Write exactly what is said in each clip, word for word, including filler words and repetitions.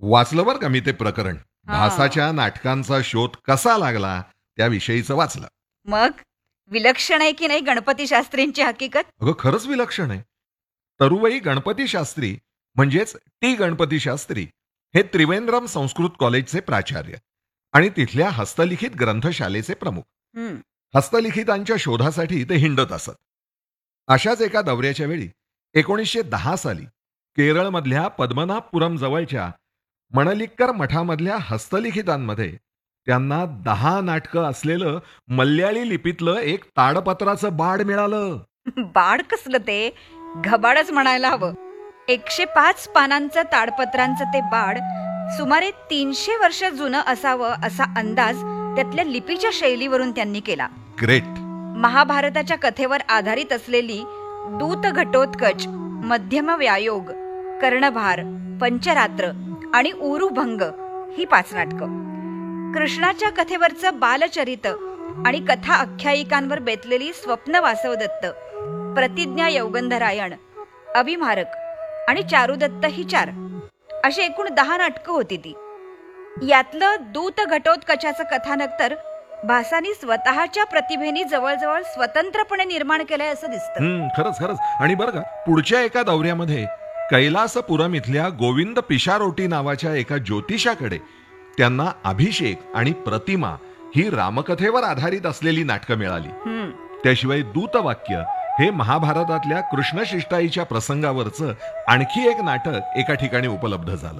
वाचलं बरं का मी ते प्रकरण. हा. भासाच्या नाटकांचा शोध कसा लागला त्याविषयीचं वाचलं. मग विलक्षण आहे की नाही गणपती शास्त्रींची हकीकत? अगं खरंच विलक्षण आहे. तरुवई गणपती शास्त्री म्हणजेच टी गणपती शास्त्री हे त्रिवेंद्रम संस्कृत कॉलेजचे प्राचार्य आणि तिथल्या हस्तलिखित ग्रंथशालेचे प्रमुख. हं. हस्तलिखितांच्या शोधासाठी ते हिंडत असत. अशाच एका दौऱ्याच्या वेळी एकोणीसशे दहा साली केरळमधल्या पद्मनाभपुरम जवळच्या मणलिक्कर मठामधल्या हस्तलिखितांमध्ये त्यांना दहा नाटकं असलेलं मल्याळी लिपीतलं एक ताडपत्राचं बाड मिळालं. बाड कसलं ते, घबाडच म्हणायला हवं. एकशे पाच पानांचं ताडपत्रांचं ते बाड सुमारे तीनशे वर्ष जुनं असावं असा अंदाज त्यातल्या लिपीच्या शैलीवरून त्यांनी केला. ग्रेट. महाभारताच्या कथेवर आधारित असलेली दूत घटोत्कच, मध्यम व्यायोग, कर्णभार, पंचरात्र आणि उरुभंग ही पाच नाटकं. कृष्णाच्या कथेवरचं बालचरित आणि कथा आख्यायिकांवर बेतलेली स्वप्न वासवदत्त, प्रतिज्ञा यौगंधरायण, अभिमारक आणि चारुदत्त ही चार, अशी एकूण दहा नाटकं होती ती. यातलं दूत घटोत्कचाचं कथानक तर भासानी स्वतःच्या प्रतिभेनी जवळजवळ स्वतंत्रपणे निर्माण केलंय असं दिसतं. हम्म, खरंच खरंच. आणि बरं का, पुढच्या एका दौऱ्यामध्ये कैलासपुरम इथल्या गोविंद पिशारोटी नावाच्या एका ज्योतिषाकडे त्यांना अभिषेक आणि प्रतिमा ही रामकथेवर आधारित असलेली नाटकं मिळाली. हम्म. त्याशिवाय दूतवाक्य हे महाभारतातल्या कृष्णशिष्टाईच्या प्रसंगावरचं आणखी एक नाटक एका ठिकाणी उपलब्ध झालं.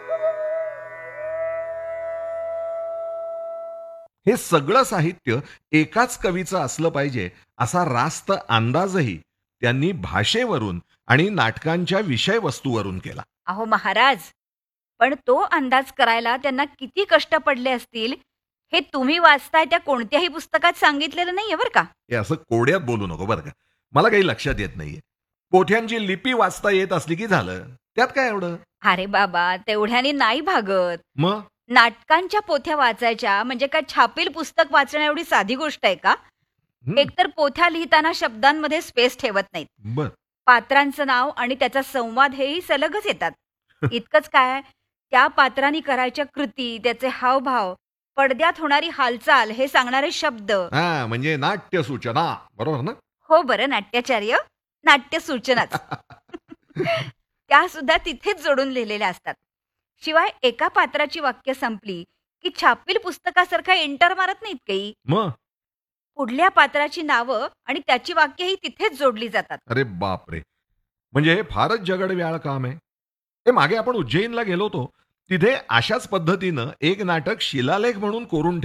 हे सगळं साहित्य एकाच कवीचं असलं पाहिजे असा रास्त अंदाजही त्यांनी भाषेवरून आणि नाटकांच्या विषयवस्तूवरून केला. अहो महाराज, पण तो अंदाज करायला त्यांना किती कष्ट पडले असतील हे तुम्ही वाचताय त्या कोणत्याही पुस्तकात सांगितलेलं नाहीये बरं का. हे असं कोड्यात बोलू नको बरं का. मला काही लक्षात येत नाहीये. पोथ्यांची लिपी वाचता येत असली की झालं, त्यात काय एवढं. अरे बाबा, तेवढ्याने नाही भागत. मग नाटकांच्या पोथ्या वाचायच्या म्हणजे काय छापील पुस्तक वाचणं एवढी साधी गोष्ट आहे का? हं, एकतर पोथ्या लिहिताना शब्दांमध्ये स्पेस ठेवत नाहीत. बर. पात्रांचं नाव आणि त्याचा संवाद हेही सलगच येतात. इतकंच काय, त्या पात्रांनी करायच्या कृती, त्याचे हावभाव, पडद्यात होणारी हालचाल हे सांगणारे शब्द. हा, म्हणजे नाट्य सूचना, बरोबर ना. हो बरं नाट्याचार्य, नाट्य सूचनाच. त्या सुद्धा तिथेच जोडून लिहिलेल्या असतात. शिवाय एका पात्राची वाक्य संपली की छापील पुस्तकासारखा एंटर मारत नाहीत काही. मग पुढल्या पात्राची नावं आणि त्याची वाक्यही तिथेच जोडली जातात. अरे बापरे, म्हणजे हे फारच जगड व्याळ काम आहे. हे मागे आपण उज्जैनला गेलो होतो, तिथे अशाच पद्धतीनं एक नाटक शिलालेख म्हणून कोरून